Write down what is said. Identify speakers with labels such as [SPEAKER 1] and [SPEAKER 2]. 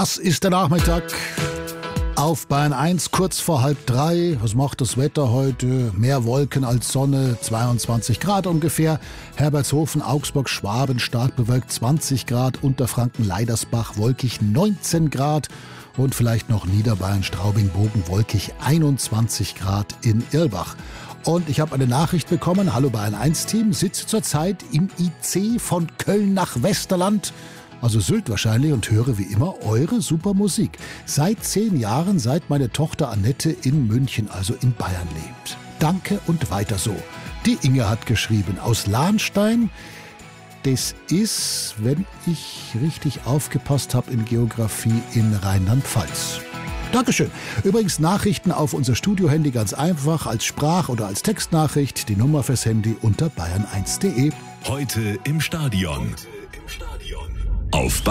[SPEAKER 1] Das ist der Nachmittag auf Bayern 1, kurz vor 2:30. Was macht das Wetter heute? Mehr Wolken als Sonne, 22 Grad ungefähr. Herbertshofen, Augsburg, Schwaben, stark bewölkt 20 Grad. Unterfranken, Leidersbach, wolkig 19 Grad. Und vielleicht noch Niederbayern, Straubing, Bogen, wolkig 21 Grad in Irlbach. Und ich habe eine Nachricht bekommen. Hallo Bayern 1 Team, sitze zurzeit im IC von Köln nach Westerland, also Sylt wahrscheinlich, und höre wie immer eure super Musik. Seit 10 Jahren, seit meine Tochter Annette in München, also in Bayern, lebt. Danke und weiter so. Die Inge hat geschrieben aus Lahnstein. Das ist, wenn ich richtig aufgepasst habe in Geografie, in Rheinland-Pfalz. Dankeschön. Übrigens Nachrichten auf unser Studiohandy ganz einfach, als Sprach- oder als Textnachricht. Die Nummer fürs Handy unter bayern1.de.
[SPEAKER 2] Heute im Stadion. Auf